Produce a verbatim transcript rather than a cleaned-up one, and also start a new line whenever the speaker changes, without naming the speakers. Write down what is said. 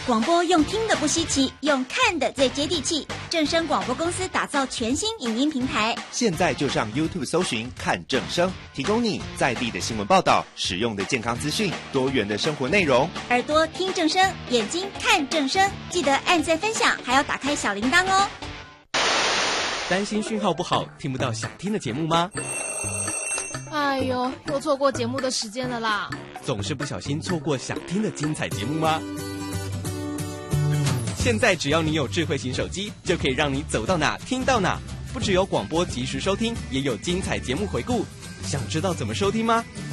广播用听的不稀奇，用看的最接地气。正声广播公司打造全新影音平台，
现在就上 YouTube 搜寻看正声，提供你在地的新闻报道、实用的健康资讯、多元的生活内容。
耳朵听正声，眼睛看正声，记得按赞分享，还要打开小铃铛哦。
担心讯号不好，听不到想听的节目吗？
哎呦，又错过节目的时间了啦！
总是不小心错过想听的精彩节目吗？现在只要你有智慧型手机，就可以让你走到哪听到哪。不只有广播及时收听，也有精彩节目回顾。想知道怎么收听吗？